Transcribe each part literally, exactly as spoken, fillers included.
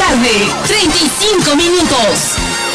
tarde, treinta y cinco minutos.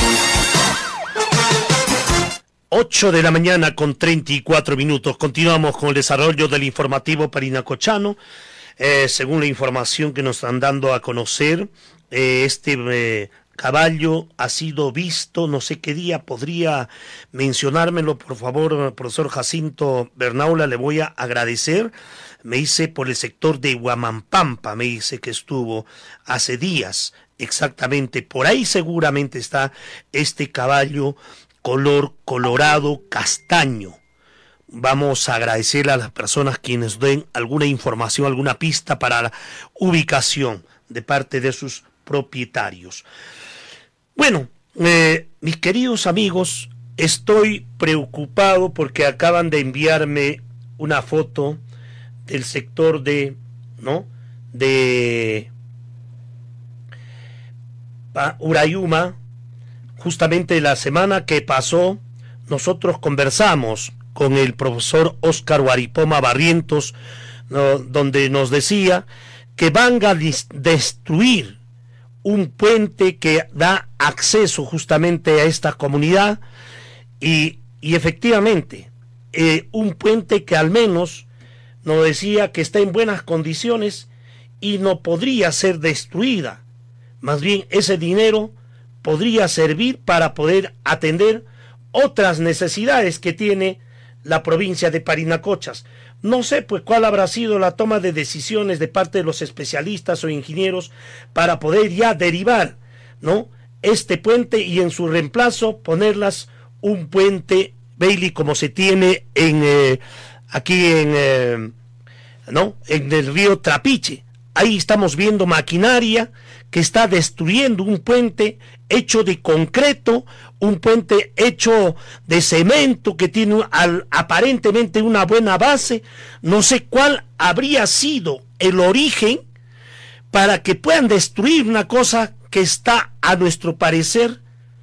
ocho de la mañana con treinta y cuatro minutos. Continuamos con el desarrollo del informativo parinacochano. Eh, según la información que nos están dando a conocer, eh, este eh, caballo ha sido visto, no sé qué día, podría mencionármelo, por favor, profesor Jacinto Bernaula, le voy a agradecer. Me dice por el sector de Huamampampa, me dice que estuvo hace días, exactamente, por ahí seguramente está este caballo color colorado castaño. Vamos a agradecerle a las personas quienes den alguna información, alguna pista para la ubicación de parte de sus propietarios. Bueno, eh, mis queridos amigos, estoy preocupado porque acaban de enviarme una foto del sector de, ¿no? de Urayuma. Justamente la semana que pasó, nosotros conversamos con el profesor Óscar Guaripoma Barrientos, ¿no? donde nos decía que van a destruir un puente que da acceso justamente a esta comunidad y, y efectivamente, eh, un puente que al menos nos decía que está en buenas condiciones y no podría ser destruida. Más bien, ese dinero podría servir para poder atender otras necesidades que tiene la provincia de Parinacochas. No sé pues cuál habrá sido la toma de decisiones de parte de los especialistas o ingenieros para poder ya derivar, ¿no?, este puente y en su reemplazo ponerlas un puente Bailey como se tiene en eh, aquí en eh, ¿no?, en el río Trapiche. Ahí estamos viendo maquinaria que está destruyendo un puente hecho de concreto, un puente hecho de cemento que tiene al, aparentemente una buena base. No sé cuál habría sido el origen para que puedan destruir una cosa que está, a nuestro parecer,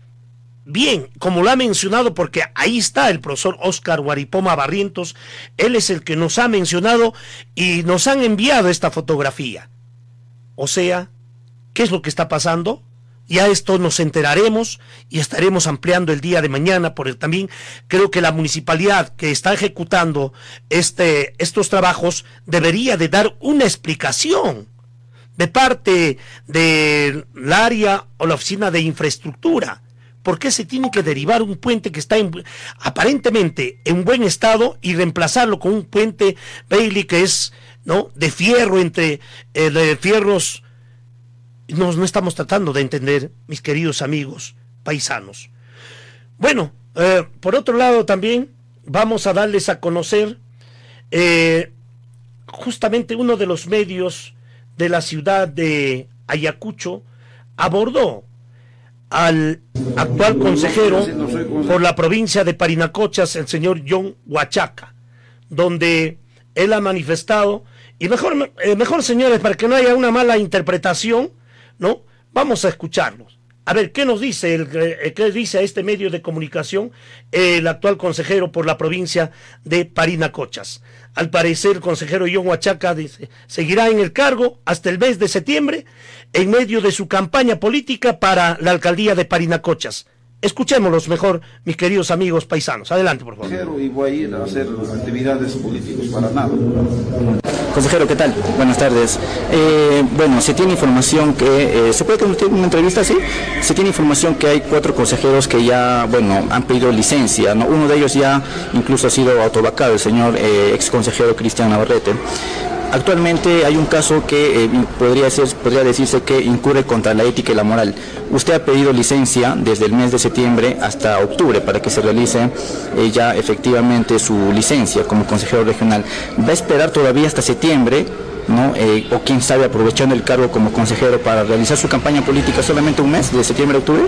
bien, como lo ha mencionado, porque ahí está el profesor Óscar Guaripoma Barrientos, él es el que nos ha mencionado y nos han enviado esta fotografía. O sea, ¿qué es lo que está pasando? Ya esto nos enteraremos y estaremos ampliando el día de mañana, porque también creo que la municipalidad que está ejecutando este, estos trabajos debería de dar una explicación de parte del área o la oficina de infraestructura. ¿Por qué se tiene que derivar un puente que está en, aparentemente en buen estado y reemplazarlo con un puente Bailey que es, ¿no?, de fierro, entre eh, de fierros? No, no estamos tratando de entender, mis queridos amigos paisanos. Bueno, eh, por otro lado también vamos a darles a conocer eh, justamente uno de los medios de la ciudad de Ayacucho abordó al actual consejero por la provincia de Parinacochas, el señor John Huachaca, donde él ha manifestado, y mejor, eh, mejor señores, para que no haya una mala interpretación, ¿no?, vamos a escucharlos. A ver, ¿qué nos dice, el, eh, qué dice a este medio de comunicación el actual consejero por la provincia de Parinacochas? Al parecer, el consejero John Huachaca dice, seguirá en el cargo hasta el mes de septiembre en medio de su campaña política para la alcaldía de Parinacochas. Escuchémoslos mejor, mis queridos amigos paisanos. Adelante, por favor. Y voy a ir a hacer actividades políticas para nada. Consejero, ¿qué tal? Buenas tardes. Eh, bueno, se tiene información que... Eh, ¿Se puede convertir en una entrevista así? Se tiene información que hay cuatro consejeros que ya, bueno, han pedido licencia, ¿no? Uno de ellos ya incluso ha sido autovacado, el señor eh, ex consejero Cristian Navarrete. Actualmente hay un caso que eh, podría ser, podría decirse que incurre contra la ética y la moral. Usted ha pedido licencia desde el mes de septiembre hasta octubre para que se realice eh, ya efectivamente su licencia como consejero regional. ¿Va a esperar todavía hasta septiembre, ¿no? Eh, o quién sabe, aprovechando el cargo como consejero para realizar su campaña política solamente un mes, de septiembre a octubre?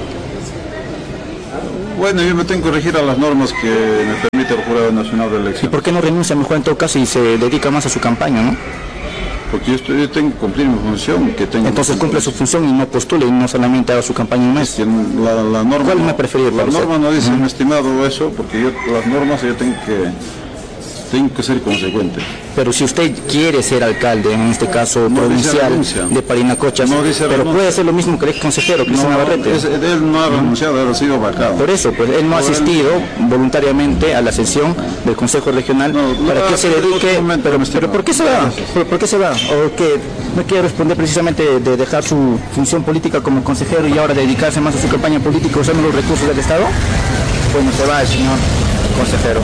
Bueno, yo me tengo que regir a las normas que me permite el Jurado Nacional de Elecciones. ¿Y por qué no renuncia mejor en todo caso y se dedica más a su campaña, no? Porque yo, estoy, yo tengo que cumplir mi función. Que tengo Entonces cumple su función y no postule y no solamente haga su campaña un mes. Es que la, la norma, ¿Cuál me preferir? La norma no dice, uh-huh. mi estimado, eso, porque yo las normas yo tengo que tengo que ser consecuente. Pero si usted quiere ser alcalde, en este caso no provincial de Parinacochas, no dice pero puede ser lo mismo que el ex consejero Cristian no, Navarrete. Es, él no ha renunciado, él ha sido vacado. Por eso, pues él no ha asistido voluntariamente a la sesión del Consejo Regional no, para no, que se dedique. momento, pero, no pero ¿por qué se va? ¿Por, ¿Por qué se va? ¿O que no quiere responder precisamente de, de dejar su función política como consejero y ahora dedicarse más a su campaña política usando los recursos del Estado? Bueno, se va el señor consejero.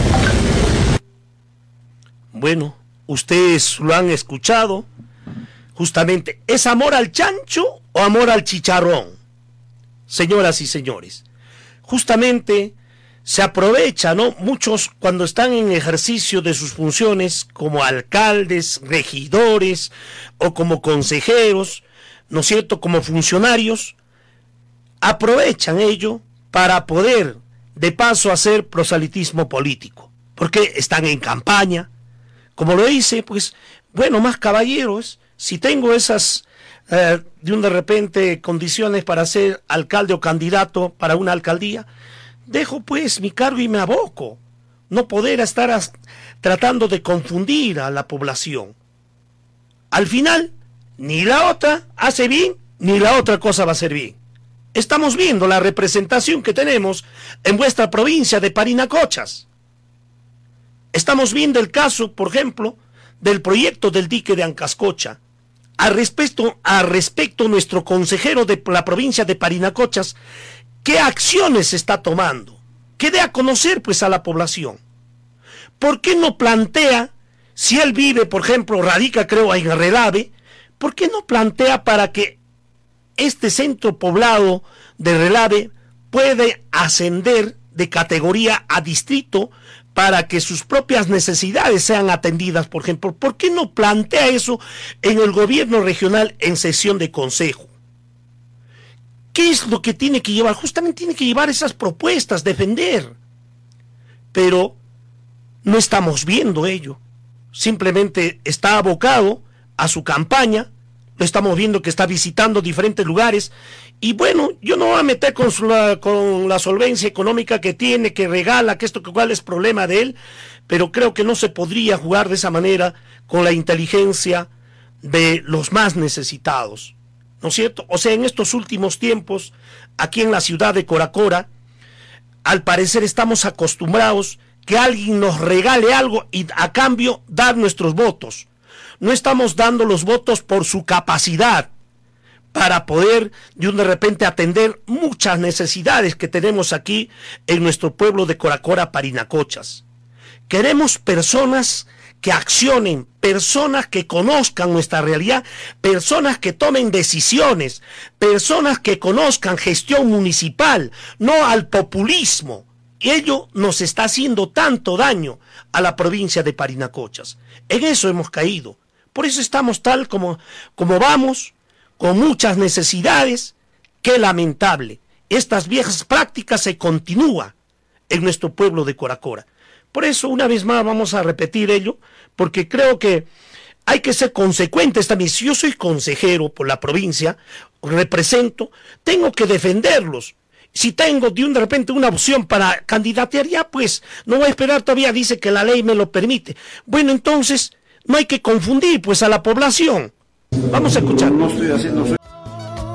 Bueno, ustedes lo han escuchado. Justamente, ¿es amor al chancho o amor al chicharrón? Señoras y señores, justamente se aprovecha, ¿no? Muchos cuando están en ejercicio de sus funciones como alcaldes, regidores o como consejeros, ¿no es cierto?, como funcionarios, aprovechan ello para poder de paso hacer proselitismo político, porque están en campaña. Como lo dice, pues, bueno, más caballeros, si tengo esas, eh, de un de repente, condiciones para ser alcalde o candidato para una alcaldía, dejo pues mi cargo y me aboco. No poder estar as, tratando de confundir a la población. Al final, ni la otra hace bien, ni la otra cosa va a ser bien. Estamos viendo la representación que tenemos en vuestra provincia de Parinacochas. Estamos viendo el caso, por ejemplo, del proyecto del dique de Ancascocha. Al respecto, al respecto, nuestro consejero de la provincia de Parinacochas, ¿qué acciones está tomando? ¿Qué dé a conocer, pues, a la población? ¿Por qué no plantea, si él vive, por ejemplo, radica, creo, en Relave, ¿por qué no plantea para que este centro poblado de Relave puede ascender de categoría a distrito para que sus propias necesidades sean atendidas, por ejemplo? ¿Por qué no plantea eso en el gobierno regional en sesión de consejo? ¿Qué es lo que tiene que llevar? Justamente tiene que llevar esas propuestas, defender. Pero no estamos viendo ello. Simplemente está abocado a su campaña. Lo estamos viendo que está visitando diferentes lugares. Y bueno, yo no voy a meter con, su, con la solvencia económica que tiene, que regala, que esto que cuál es problema de él, pero creo que no se podría jugar de esa manera con la inteligencia de los más necesitados, ¿no es cierto? O sea, en estos últimos tiempos, aquí en la ciudad de Coracora, al parecer estamos acostumbrados que alguien nos regale algo y a cambio dar nuestros votos. No estamos dando los votos por su capacidad para poder de un de repente atender muchas necesidades que tenemos aquí en nuestro pueblo de Coracora, Parinacochas. Queremos personas que accionen, personas que conozcan nuestra realidad, personas que tomen decisiones, personas que conozcan gestión municipal, no al populismo. Y ello nos está haciendo tanto daño a la provincia de Parinacochas. En eso hemos caído. Por eso estamos tal como, como vamos, con muchas necesidades. Qué lamentable. Estas viejas prácticas se continúan en nuestro pueblo de Coracora. Por eso, una vez más, vamos a repetir ello, porque creo que hay que ser consecuentes también. Si yo soy consejero por la provincia, represento, tengo que defenderlos. Si tengo de, un, de repente una opción para candidatear, ya pues, no voy a esperar todavía, dice que la ley me lo permite. Bueno, entonces, no hay que confundir pues a la población. Vamos a escuchar. No estoy haciendo